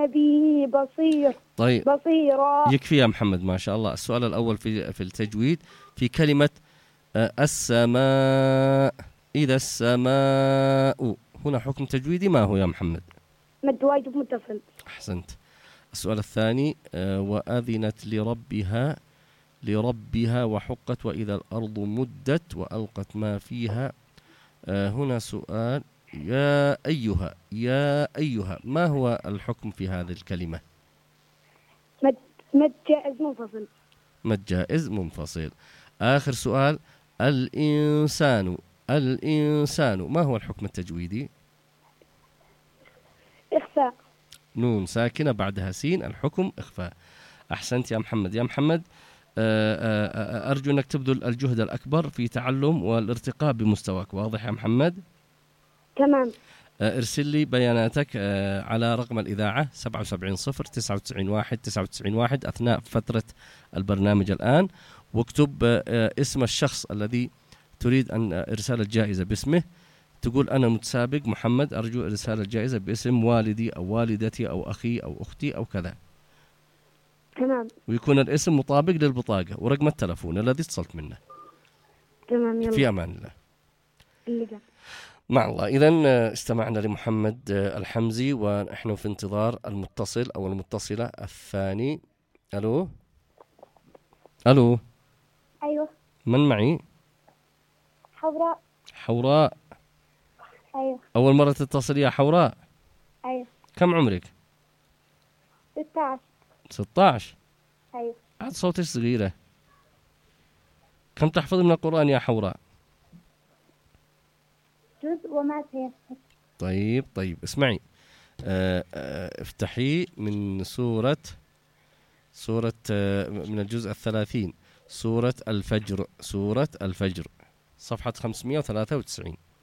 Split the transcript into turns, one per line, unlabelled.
به بصير
طيب
بصيرا.
يكفي يا محمد ما شاء الله. السؤال الأول في التجويد في كلمة السماء. إذا السماء هنا حكم تجويدي ما هو يا محمد؟
مد واجب متصل.
أحسنت. السؤال الثاني وأذنت لربها وحقت وإذا الأرض مدت وألقت ما فيها. هنا سؤال يا أيها ما هو الحكم في هذه الكلمة؟
مد جائز منفصل.
مد جائز منفصل. آخر سؤال الإنسان ما هو الحكم التجويدي؟
إخفاء.
نون ساكنة بعدها سين، الحكم إخفاء. أحسنت يا محمد. يا محمد أرجو أنك تبذل الجهد الأكبر في تعلم والارتقاء بمستواك. واضح يا محمد؟
تمام.
ارسل لي بياناتك على رقم الإذاعة 7709919991 أثناء فترة البرنامج الآن، واكتب اسم الشخص الذي تريد أن إرسال الجائزة باسمه. تقول أنا متسابق محمد، أرجو إرسال الجائزة باسم والدي أو والدتي أو أخي أو أختي أو كذا.
تمام.
ويكون الاسم مطابق للبطاقة ورقم التلفون الذي اتصلت منه.
تمام. يلا.
في أمان الله.
اللي
مع الله. إذن استمعنا لمحمد الحمزي ونحن في انتظار المتصل أو المتصلة الثاني. ألو.
أيوه.
من معي؟ حوراء.
أيوه.
أول مرة تتصل يا حوراء؟
أيوه.
كم عمرك؟ 16.
أيوه.
عاد صوتك صغيرة. كم تحفظ من القرآن يا حوراء؟
جزء وما سيسر.
طيب اسمعي. افتحي من سورة من الجزء 30 سورة الفجر صفحة 593.